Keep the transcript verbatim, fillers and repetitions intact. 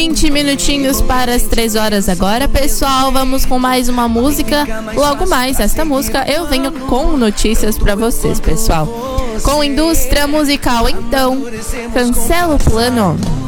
vinte minutinhos para as três horas agora, pessoal. Vamos com mais uma música. Logo mais, esta música eu venho com notícias para vocês, pessoal. Com indústria musical, então, cancela o plano.